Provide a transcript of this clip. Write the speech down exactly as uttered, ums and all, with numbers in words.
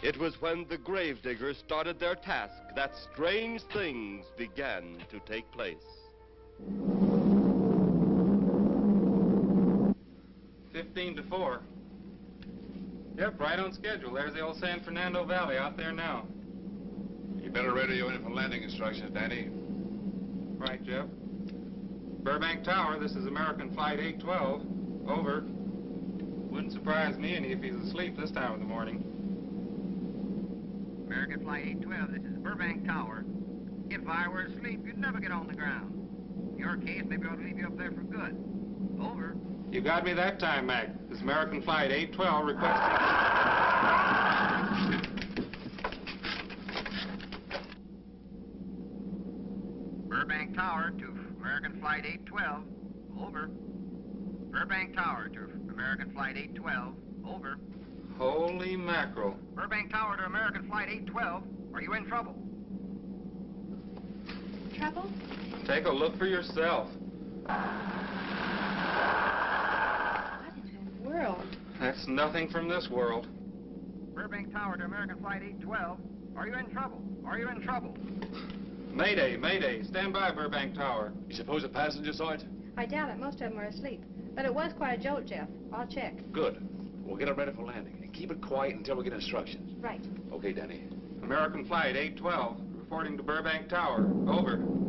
It was when the gravediggers started their task that strange things began to take place. Fifteen to four. Yep, right on schedule. There's the old San Fernando Valley out there now. You better radio in for landing instructions, Danny. Right, Jeff. Burbank Tower, this is American Flight eight twelve. Over. Wouldn't surprise me any if he's asleep this time of the morning. American Flight eight twelve, this is Burbank Tower. If I were asleep, you'd never get on the ground. In your case, maybe I ought to leave you up there for good. Over. You got me that time, Mac. This is American Flight eight twelve requesting... Burbank Tower to American Flight eight twelve. Over. Burbank Tower to American Flight eight twelve. Over. Holy mackerel. Burbank Tower to American Flight eight twelve. Are you in trouble? Trouble? Take a look for yourself. What in the world? That's nothing from this world. Burbank Tower to American Flight eight twelve. Are you in trouble? Are you in trouble? Mayday, Mayday. Stand by, Burbank Tower. You suppose a passenger saw it? I doubt it. Most of them are asleep. But it was quite a jolt, Jeff. I'll check. Good. We'll get it ready for landing. And keep it quiet until we get instructions. Right. Okay, Danny. American Flight eight twelve, reporting to Burbank Tower. Over.